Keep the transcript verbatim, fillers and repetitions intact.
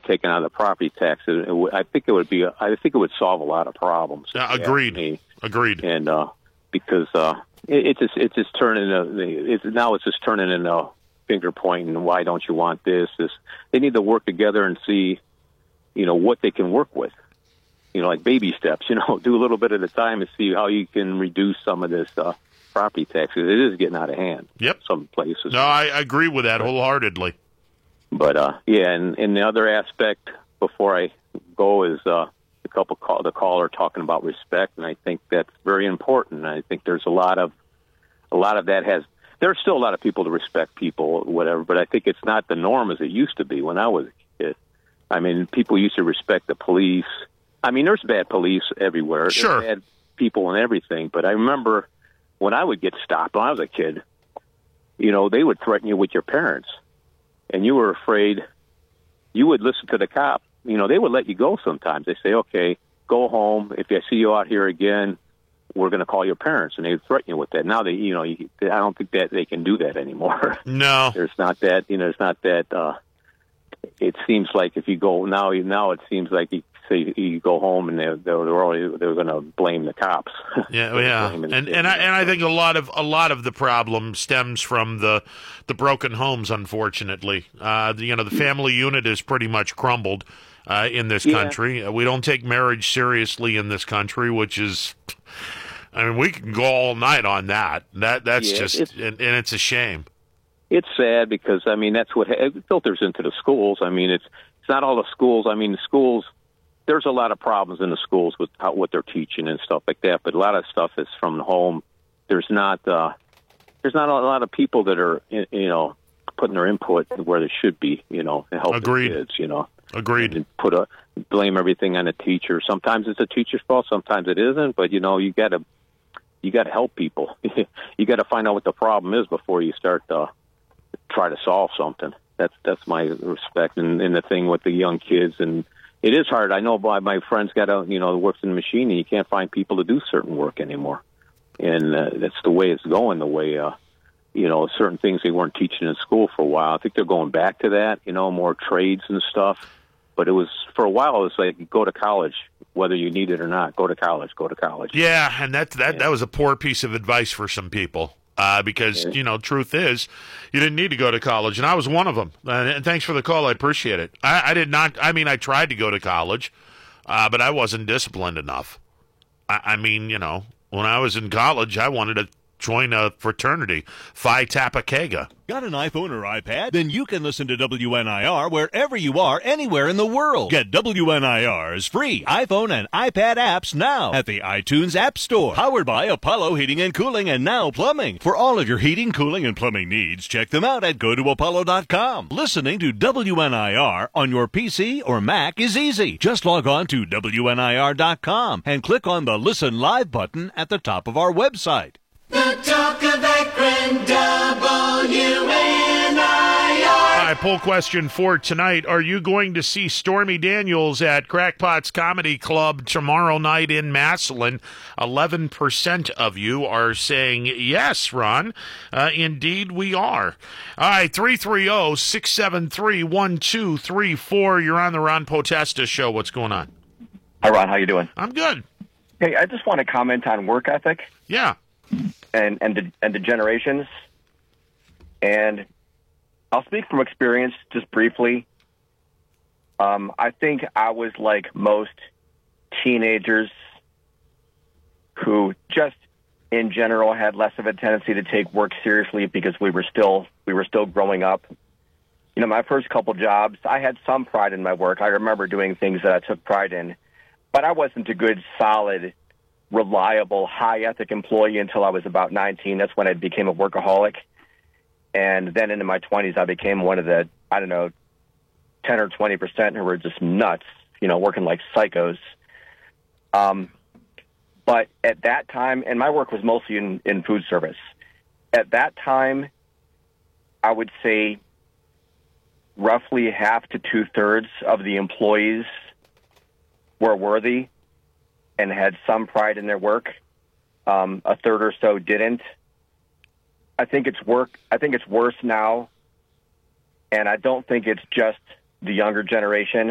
taken out of the property tax, it, it w- I think it would be. I think it would solve a lot of problems. Uh, agreed. Me. Agreed. And uh, because uh, it, it's just it's just turning. Into, it's now it's just turning into finger pointing. Why don't you want this? This they need to work together and see, you know, what they can work with. You know, like baby steps. You know, do a little bit at a time and see how you can reduce some of this uh, property taxes. It is getting out of hand. Yep. Some places. No, I agree with that wholeheartedly. But uh, yeah, and, and the other aspect before I go is uh, a couple call the caller talking about respect, and I think that's very important. I think there's a lot of a lot of that has. There's still a lot of people to respect people, whatever, but I think it's not the norm as it used to be when I was a kid. I mean, people used to respect the police. I mean, there's bad police everywhere. Sure. There's bad people and everything, but I remember when I would get stopped when I was a kid, you know, they would threaten you with your parents, and you were afraid. You would listen to the cop. You know, they would let you go sometimes. They say, okay, go home. If I see you out here again, we're going to call your parents, and they would threaten you with that. Now, they, you know, you, I don't think that they can do that anymore. No. There's not that, you know, it's not that, uh, it seems like if you go, now, now it seems like you say you go home and they're, they're, already, they're going to blame the cops. Yeah, yeah. And, and, and, I, and I think a lot of, a lot of the problem stems from the, the broken homes, unfortunately. Uh, the, you know, the family unit is pretty much crumbled uh, in this Yeah. country. We don't take marriage seriously in this country, which is... I mean, we can go all night on that. That that's Yeah, just, it's, and, and it's a shame. It's sad because I mean that's what it filters into the schools. I mean, it's it's not all the schools. I mean, the schools. There's a lot of problems in the schools with how, what they're teaching and stuff like that. But a lot of stuff is from the home. There's not uh, there's not a lot of people that are you know putting their input where they should be. You know, to help Agreed. the kids. You know. Agreed. And put a blame everything on the teacher. Sometimes it's a teacher's fault. Sometimes it isn't. But you know, you got to. You got to help people. You got to find out what the problem is before you start to try to solve something. That's that's my respect. And, and the thing with the young kids, and it is hard. I know my, my friends got out, you know, works in the machine, and you can't find people to do certain work anymore. And uh, that's the way it's going. The way, uh, you know, certain things they weren't teaching in school for a while. I think they're going back to that. You know, more trades and stuff. But it was for a while. It was like go to college, whether you need it or not. Go to college. Go to college. Yeah, and that that Yeah. that was a poor piece of advice for some people. Uh, because, Yeah. you know, truth is, you didn't need to go to college, and I was one of them. Uh, and thanks for the call. I appreciate it. I, I did not, I mean, I tried to go to college, uh, but I wasn't disciplined enough. I, I mean, you know, when I was in college, I wanted to join a fraternity, Phi Kappa Kega. Got an iPhone or iPad? Then you can listen to W N I R wherever you are, anywhere in the world. Get W N I R's free iPhone and iPad apps now at the iTunes App Store. Powered by Apollo Heating and Cooling and Now Plumbing. For all of your heating, cooling, and plumbing needs, check them out at go to apollo dot com. Listening to W N I R on your P C or Mac is easy. Just log on to W N I R dot com and click on the Listen Live button at the top of our website. The talk of Akron, W N I R. All right, poll question for tonight. Are you going to see Stormy Daniels at Crackpot's Comedy Club tomorrow night in Massillon? eleven percent of you are saying yes, Ron. Uh, indeed, we are. All right, three three zero, six seven three, one two three four. You're on the Ron Potesta Show. What's going on? Hi, Ron. How you doing? I'm good. Hey, I just want to comment on work ethic. Yeah. And and the, and the generations, and I'll speak from experience just briefly. Um, I think I was like most teenagers who just in general had less of a tendency to take work seriously because we were still we were still growing up. You know, my first couple jobs, I had some pride in my work. I remember doing things that I took pride in, but I wasn't a good, solid, reliable, high-ethic employee until I was about nineteen. That's when I became a workaholic. And then into my twenties, I became one of the, I don't know, ten or twenty percent who were just nuts, you know, working like psychos. Um, but at that time, and my work was mostly in, in food service. At that time, I would say roughly half to two-thirds of the employees were worthy and had some pride in their work. Um, a third or so didn't. I think it's work. I think it's worse now, and I don't think it's just the younger generation.